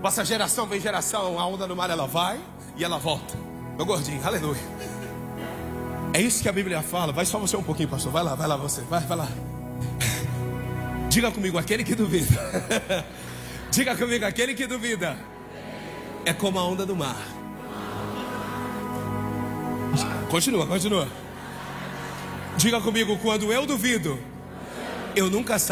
Passa geração, vem geração, a onda do mar ela vai e ela volta. Meu gordinho, aleluia. É isso que a Bíblia fala. Vai só você um pouquinho, pastor. Vai lá você. Vai lá. Diga comigo, aquele que duvida. Diga comigo, aquele que duvida é como a onda do mar. Continua. Diga comigo, quando eu duvido, eu nunca saio.